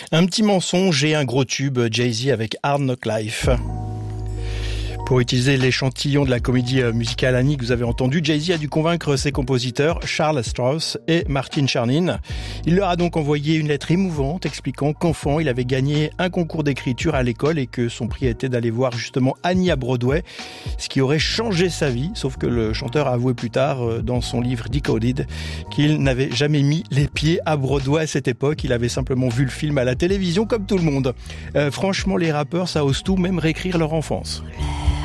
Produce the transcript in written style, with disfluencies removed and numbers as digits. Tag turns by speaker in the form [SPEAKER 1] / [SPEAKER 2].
[SPEAKER 1] Un petit mensonge et un gros tube, Jay-Z avec Hard Knock Life. Pour utiliser l'échantillon de la comédie musicale Annie que vous avez entendu, Jay-Z a dû convaincre ses compositeurs Charles Strouse et Martin Chernin. Il leur a donc envoyé une lettre émouvante expliquant qu'enfant, il avait gagné un concours d'écriture à l'école et que son prix était d'aller voir justement Annie à Broadway, ce qui aurait changé sa vie, sauf que le chanteur a avoué plus tard dans son livre Decoded qu'il n'avait jamais mis les pieds à Broadway à cette époque, il avait simplement vu le film à la télévision comme tout le monde. Franchement, les rappeurs, ça ose tout, même réécrire leur enfance.